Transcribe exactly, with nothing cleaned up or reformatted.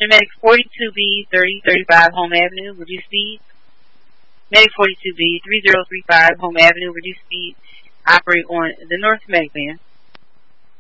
Attention Medic forty-two B, thirty thirty-five Home Avenue, reduced speed. Medic forty-two B, three zero three five Home Avenue, reduced speed. Operate on the North Medic van.